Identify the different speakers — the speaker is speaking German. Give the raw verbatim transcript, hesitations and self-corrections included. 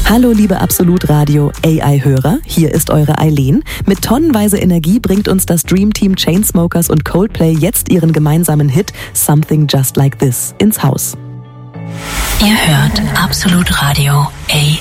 Speaker 1: Hallo liebe Absolut Radio A I-Hörer, hier ist eure Eileen. Mit tonnenweise Energie bringt uns das Dream Team Chainsmokers und Coldplay jetzt ihren gemeinsamen Hit Something Just Like This ins Haus.
Speaker 2: Ihr hört Absolut Radio A I.